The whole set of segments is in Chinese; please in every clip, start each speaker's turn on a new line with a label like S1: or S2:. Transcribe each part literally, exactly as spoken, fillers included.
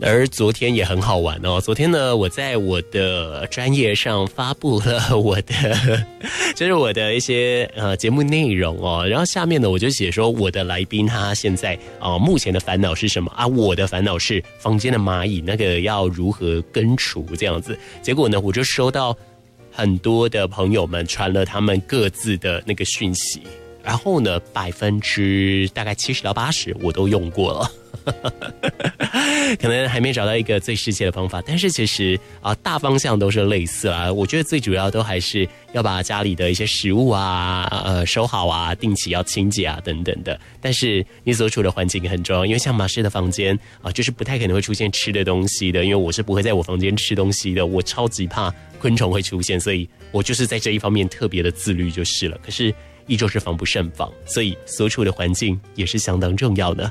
S1: 而昨天也很好玩哦，昨天呢，我在我的专页上发布了我的，就是我的一些呃节目内容哦，然后下面呢我就写说我的来宾他现在啊、呃、目前的烦恼是什么啊？我的烦恼是房间的蚂蚁那个要如何根除这样子，结果呢我就收到很多的朋友们传了他们各自的那个讯息，然后呢百分之大概七十到八十我都用过了。可能还没找到一个最适切的方法，但是其实啊，大方向都是类似啦。我觉得最主要都还是要把家里的一些食物啊，呃，收好啊，定期要清洁啊，等等的。但是你所处的环境很重要，因为像马氏的房间啊，就是不太可能会出现吃的东西的，因为我是不会在我房间吃东西的，我超级怕昆虫会出现，所以我就是在这一方面特别的自律就是了。可是依旧是防不胜防，所以所处的环境也是相当重要的。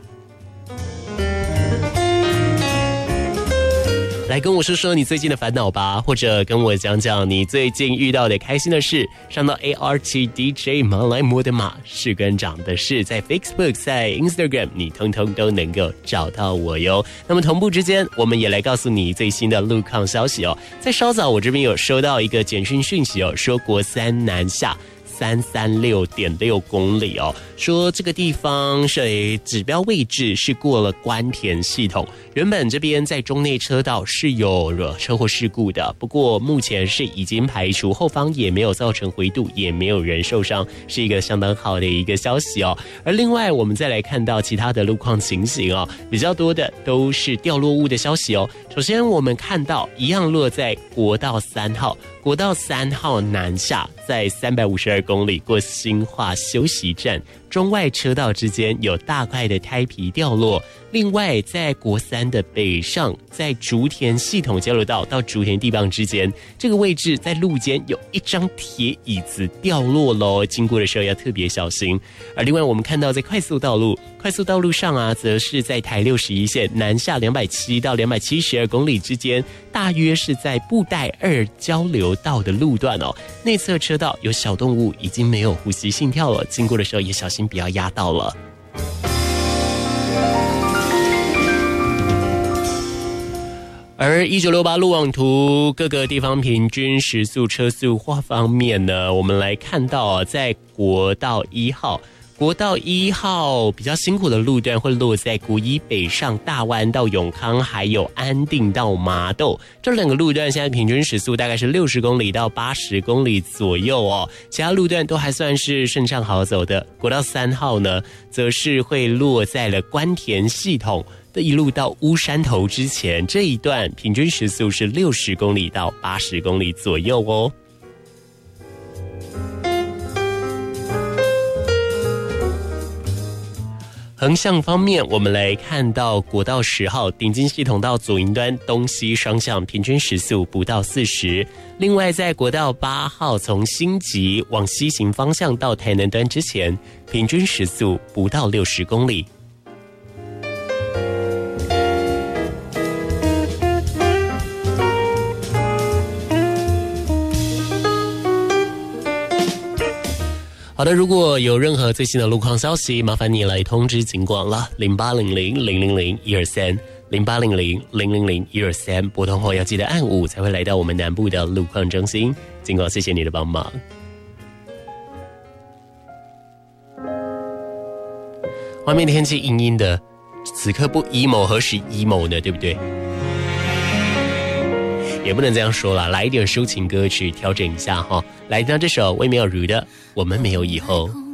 S1: 来跟我说说你最近的烦恼吧，或者跟我讲讲你最近遇到的开心的事。上到 A R T D J 马来摩的马是跟长的是，在 Facebook 在 Instagram 你通通都能够找到我哟。那么同步之间我们也来告诉你最新的路况消息哦。在稍早我这边有收到一个简讯讯息哦，说国三南下三三六点六公里哦，说这个地方是指标位置是过了关田系统，原本这边在中内车道是有车祸事故的，不过目前是已经排除，后方也没有造成回堵，也没有人受伤，是一个相当好的一个消息哦。而另外我们再来看到其他的路况情形哦，比较多的都是掉落物的消息哦。首先我们看到一样落在国道三号，国道三号南下，在三百五十二公里过新化休息站中外车道之间有大块的胎皮掉落。另外在国三的北上，在竹田系统交流道到竹田地磅之间，这个位置在路肩有一张铁椅子掉落咯，经过的时候要特别小心。而另外我们看到在快速道路快速道路上啊，则是在台六十一线南下两百七到两百七十二公里之间，大约是在布袋二交流道的路段哦，内侧车道有小动物已经没有呼吸心跳了，经过的时候也小心不要压到了。而一九六八路网图各个地方平均时速车速方面呢，我们来看到啊，在国道一号国道一号比较辛苦的路段会落在国一北上大湾到永康，还有安定到麻豆，这两个路段现在平均时速大概是六十公里到八十公里左右哦，其他路段都还算是顺畅好走的。国道三号呢，则是会落在了关田系统的一路到乌山头之前，这一段平均时速是六十公里到八十公里左右哦。横向方面，我们来看到国道十号顶金系统到左营端东西双向平均时速不到四十。另外在国道八号从新集往西行方向到台南端之前，平均时速不到六十公里。好的，如果有任何最新的路况消息，麻烦你来通知警广了，零八零零零零零一二三，零八零零零零零一二三，拨通后要记得按五才会来到我们南部的路况中心。警广，谢谢你的帮忙。外面的天气阴阴的，此刻不 emo 何时 emo 呢？对不对？也不能这样说啦，来一点抒情歌曲调整一下哈。来到这首魏妙如的《我们没有以后》。